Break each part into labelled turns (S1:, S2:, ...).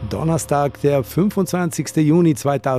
S1: Donnerstag, der 25. Juni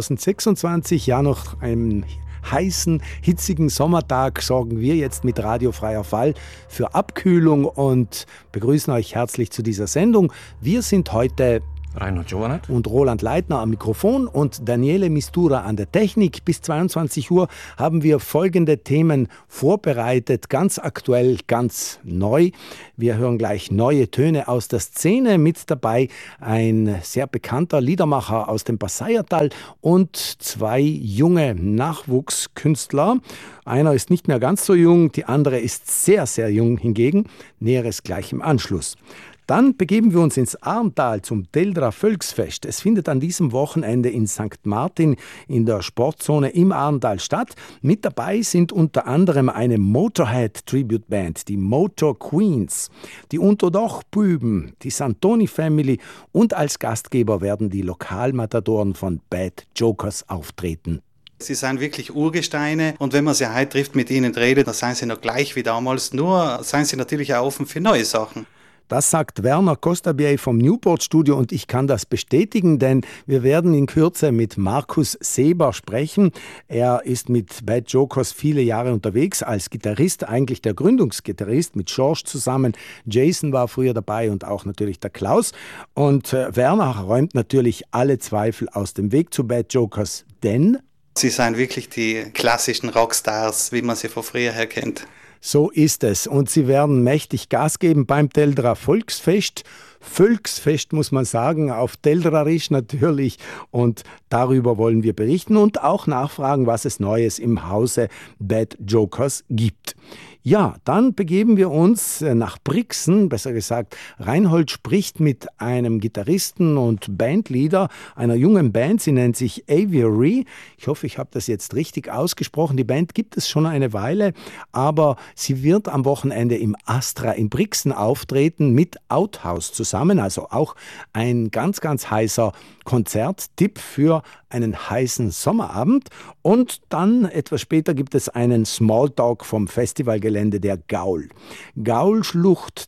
S1: 2026, ja noch einem heißen, hitzigen Sommertag sorgen wir jetzt mit Radio Freier Fall für Abkühlung und begrüßen euch herzlich zu dieser Sendung. Wir sind heute
S2: Reinhard Johannet
S1: und Roland Leitner am Mikrofon und Daniele Mistura an der Technik. Bis 22 Uhr haben wir folgende Themen vorbereitet, ganz aktuell, ganz neu. Wir hören gleich neue Töne aus der Szene, mit dabei ein sehr bekannter Liedermacher aus dem Passaiertal und zwei junge Nachwuchskünstler. Einer ist nicht mehr ganz so jung, die andere ist sehr, sehr jung hingegen. Näheres gleich im Anschluss. Dann begeben wir uns ins Arntal zum Teldrer Volksfest. Es findet an diesem Wochenende in St. Martin in der Sportzone im Arntal statt. Mit dabei sind unter anderem eine Motorhead-Tribute-Band, die Motor Queens, die Unterdoch-Büben, die Santoni Family und als Gastgeber werden die Lokalmatadoren von Bad Jokers auftreten.
S3: Sie sind wirklich Urgesteine und wenn man sie heute trifft, mit ihnen redet, dann seien sie noch gleich wie damals, nur seien sie natürlich auch offen für neue Sachen.
S1: Das sagt Werner Costabier vom Newport Studio und ich kann das bestätigen, denn wir werden in Kürze mit Markus Seber sprechen. Er ist mit Bad Jokers viele Jahre unterwegs als Gitarrist, eigentlich der Gründungsgitarrist mit George zusammen. Jason war früher dabei und auch natürlich der Klaus. Und Werner räumt natürlich alle Zweifel aus dem Weg zu Bad Jokers, denn
S3: sie sind wirklich die klassischen Rockstars, wie man sie von früher her kennt.
S1: So ist es. Und sie werden mächtig Gas geben beim Teldrer Volksfest. Volksfest muss man sagen, auf Teldrerisch natürlich. Und darüber wollen wir berichten und auch nachfragen, was es Neues im Hause Bad Jokers gibt. Ja, dann begeben wir uns nach Brixen, besser gesagt, Reinhold spricht mit einem Gitarristen und Bandleader einer jungen Band, sie nennt sich Aviary. Ich hoffe, ich habe das jetzt richtig ausgesprochen. Die Band gibt es schon eine Weile, aber sie wird am Wochenende im Astra in Brixen auftreten mit Outhouse zusammen, also auch ein ganz, ganz heißer Konzerttipp für einen heißen Sommerabend. Und dann etwas später gibt es einen Smalltalk vom Festivalgelände der Gaul. Gaul-Schlucht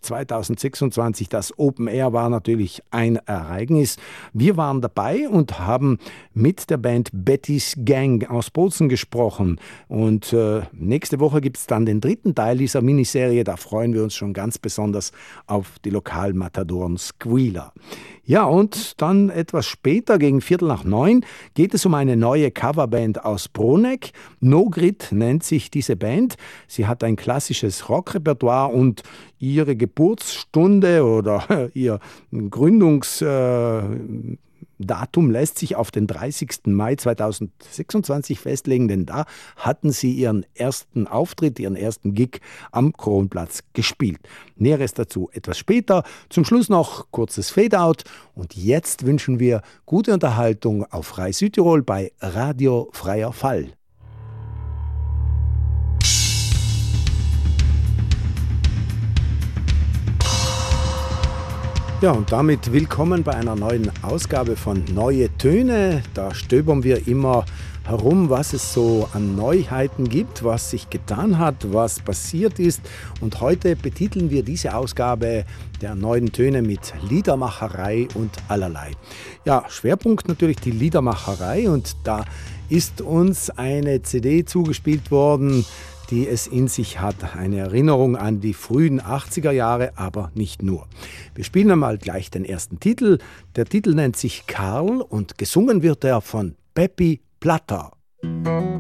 S1: 2026, das Open Air war natürlich ein Ereignis. Wir waren dabei und haben mit der Band Betty's Gang aus Bozen gesprochen. Und nächste Woche gibt es dann den dritten Teil dieser Miniserie. Da freuen wir uns schon ganz besonders auf die Lokalmatadoren Squealer. Ja, und dann etwas später, gegen 8:45, geht es um eine neue Coverband aus Broneck. No Grit nennt sich diese Band. Sie hat ein klassisches Rockrepertoire und ihre Geburtsstunde oder ihr Gründungsdatum lässt sich auf den 30. Mai 2026 festlegen, denn da hatten sie ihren ersten Auftritt, ihren ersten Gig am Kronplatz gespielt. Näheres dazu etwas später. Zum Schluss noch kurzes Fade-out und jetzt wünschen wir gute Unterhaltung auf Frei Südtirol bei Radio Freier Fall. Ja, und damit willkommen bei einer neuen Ausgabe von Neue Töne. Da stöbern wir immer herum, was es so an Neuheiten gibt, was sich getan hat, was passiert ist. Und heute betiteln wir diese Ausgabe der Neuen Töne mit Liedermacherei und allerlei. Ja, Schwerpunkt natürlich die Liedermacherei und da ist uns eine CD zugespielt worden, die es in sich hat. Eine Erinnerung an die frühen 80er Jahre, aber nicht nur. Wir spielen einmal gleich den ersten Titel. Der Titel nennt sich Karl und gesungen wird er von Peppi Platter.